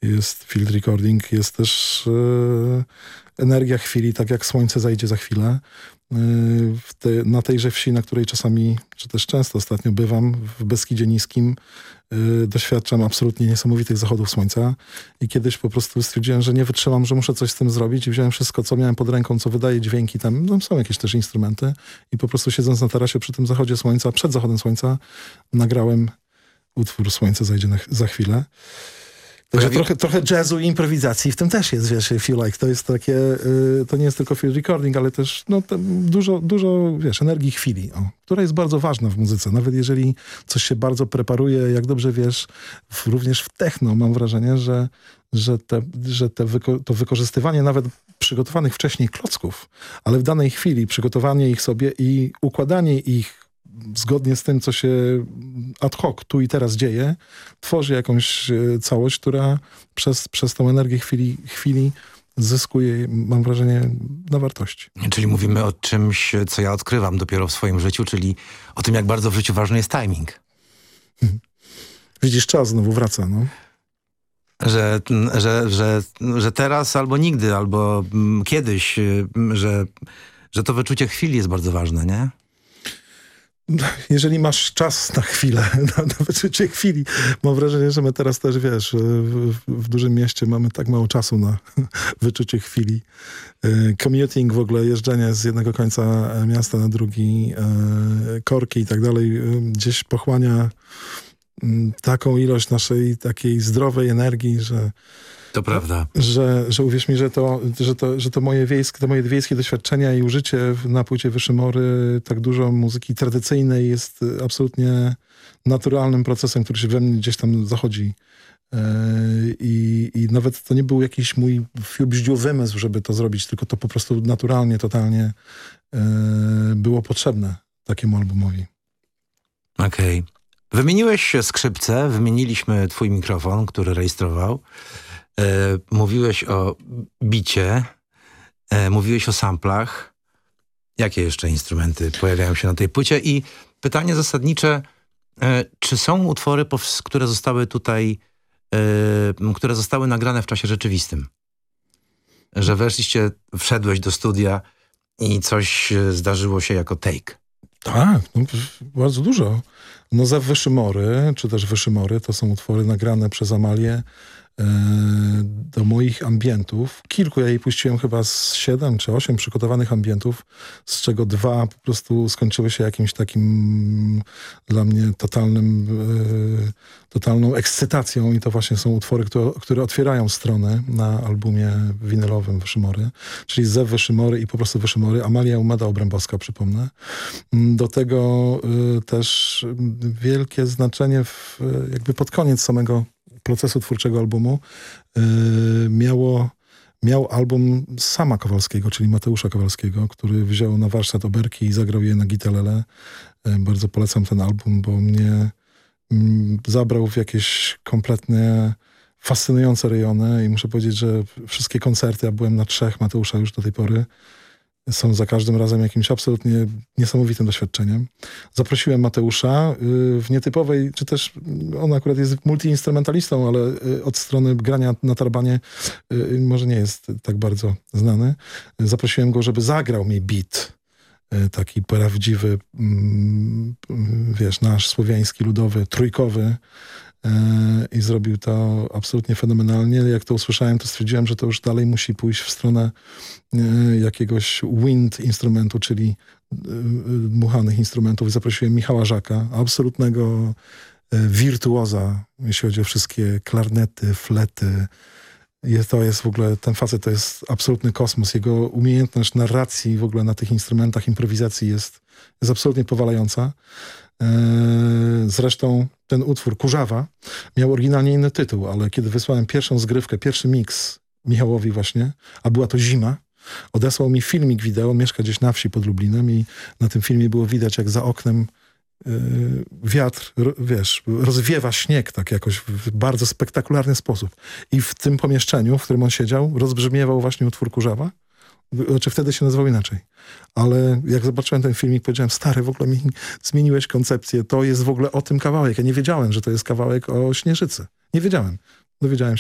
jest field recording, jest też energia chwili, tak jak słońce zajdzie za chwilę. Na tejże wsi, na której czasami, czy też często ostatnio bywam, w Beskidzie Niskim, doświadczam absolutnie niesamowitych zachodów słońca i kiedyś po prostu stwierdziłem, że nie wytrzymam, że muszę coś z tym zrobić i wziąłem wszystko, co miałem pod ręką, co wydaje dźwięki tam, no, są jakieś też instrumenty i po prostu siedząc na tarasie przy tym zachodzie słońca, przed zachodem słońca, nagrałem utwór Słońce zajdzie za chwilę. Także trochę jazzu i improwizacji w tym też jest, wiesz, if you like. To jest takie, to nie jest tylko field recording, ale też no, dużo, wiesz, energii chwili, która jest bardzo ważna w muzyce. Nawet jeżeli coś się bardzo preparuje, jak dobrze wiesz, również w techno mam wrażenie, to wykorzystywanie nawet przygotowanych wcześniej klocków, ale w danej chwili przygotowanie ich sobie i układanie ich zgodnie z tym, co się ad hoc tu i teraz dzieje, tworzy jakąś całość, która przez tą energię chwili zyskuje, mam wrażenie, na wartości. Czyli mówimy o czymś, co ja odkrywam dopiero w swoim życiu, czyli o tym, jak bardzo w życiu ważny jest timing. Widzisz, czas znowu wraca, no. Że teraz albo nigdy, albo kiedyś, że to wyczucie chwili jest bardzo ważne, nie? Jeżeli masz czas na chwilę, na wyczucie chwili, mam wrażenie, że my teraz też, wiesz, w dużym mieście mamy tak mało czasu na wyczucie chwili. Commuting, w ogóle jeżdżenie z jednego końca miasta na drugi, korki i tak dalej, gdzieś pochłania taką ilość naszej takiej zdrowej energii, że to prawda. Że uwierz mi, że to moje wiejskie doświadczenia i użycie na płycie Wyszymory tak dużo muzyki tradycyjnej jest absolutnie naturalnym procesem, który się we mnie gdzieś tam zachodzi. I nawet to nie był jakiś mój fiubździu wymysł, żeby to zrobić, tylko to po prostu naturalnie, totalnie było potrzebne takiemu albumowi. Okej. Wymieniłeś skrzypce, wymieniliśmy twój mikrofon, który rejestrował. Mówiłeś o bicie, mówiłeś o samplach. Jakie jeszcze instrumenty pojawiają się na tej płycie? I pytanie zasadnicze, czy są utwory, które zostały tutaj, które zostały nagrane w czasie rzeczywistym? Że wszedłeś do studia i coś zdarzyło się jako take? Tak, no, bardzo dużo. No Zew Wyszymory, czy też Wyszymory, to są utwory nagrane przez Amalię do moich ambientów. Kilku, ja jej puściłem chyba z 7 czy 8 przygotowanych ambientów, z czego 2 po prostu skończyły się jakimś takim dla mnie totalną ekscytacją i to właśnie są utwory, które otwierają stronę na albumie winylowym Wyszymory, czyli Zew Wyszymory i po prostu Wyszymory. Amalia Umeda Obrębowska, przypomnę. Do tego też wielkie znaczenie jakby pod koniec samego procesu twórczego albumu miał album Sama Kowalskiego, czyli Mateusza Kowalskiego, który wziął na warsztat oberki i zagrał je na gitarze. Bardzo polecam ten album, bo mnie zabrał w jakieś kompletnie fascynujące rejony i muszę powiedzieć, że wszystkie koncerty, ja byłem na 3 Mateusza już do tej pory, są za każdym razem jakimś absolutnie niesamowitym doświadczeniem. Zaprosiłem Mateusza w nietypowej, czy też on akurat jest multiinstrumentalistą, ale od strony grania na tarbanie może nie jest tak bardzo znany. Zaprosiłem go, żeby zagrał mi beat, taki prawdziwy, wiesz, nasz słowiański, ludowy, trójkowy, i zrobił to absolutnie fenomenalnie. Jak to usłyszałem, to stwierdziłem, że to już dalej musi pójść w stronę jakiegoś wind instrumentu, czyli dmuchanych instrumentów. I zaprosiłem Michała Żaka, absolutnego wirtuoza, jeśli chodzi o wszystkie klarnety, flety. To jest w ogóle, ten facet to jest absolutny kosmos. Jego umiejętność narracji w ogóle na tych instrumentach, improwizacji jest absolutnie powalająca. Zresztą ten utwór Kurzawa miał oryginalnie inny tytuł, ale kiedy wysłałem pierwszą zgrywkę, pierwszy miks Michałowi właśnie, a była to zima, odesłał mi filmik wideo, mieszka gdzieś na wsi pod Lublinem i na tym filmie było widać, jak za oknem wiatr, wiesz, rozwiewa śnieg tak jakoś w bardzo spektakularny sposób. I w tym pomieszczeniu, w którym on siedział, rozbrzmiewał właśnie utwór Kurzawa. Znaczy wtedy się nazywał inaczej. Ale jak zobaczyłem ten filmik, powiedziałem, stary, w ogóle mi zmieniłeś koncepcję. To jest w ogóle o tym kawałek. Ja nie wiedziałem, że to jest kawałek o Śnieżycy. Nie wiedziałem. Dowiedziałem się